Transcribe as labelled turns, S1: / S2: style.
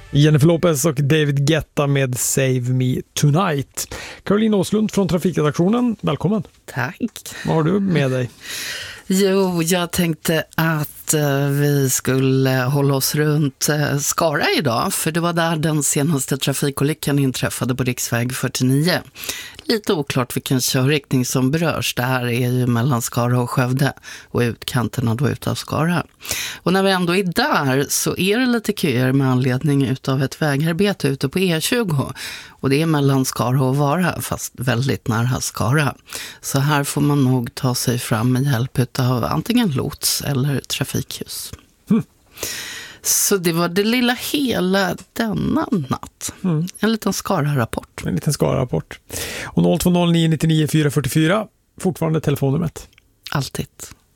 S1: Jennifer Lopez och David Guetta med Save Me Tonight. Caroline Åslund från Trafikredaktionen, välkommen.
S2: Tack.
S1: Vad har du med dig?
S2: Jo, jag tänkte att vi skulle hålla oss runt Skara idag, för det var där den senaste trafikolyckan inträffade på riksväg 49. Lite oklart vilken körriktning som berörs. Det här är ju mellan Skara och Skövde och utkanterna då utav Skara. Och när vi ändå är där så är det lite köer med anledning utav ett vägarbete ute på E20. Och det är mellan Skara och Vara, fast väldigt nära Skara. Så här får man nog ta sig fram med hjälp utav antingen lots eller trafikljus. Så det var det lilla hela denna natt. En liten Skara-rapport.
S1: En liten Skara-rapport. Och 0209 99 444, fortfarande telefonnumret.
S2: Alltid.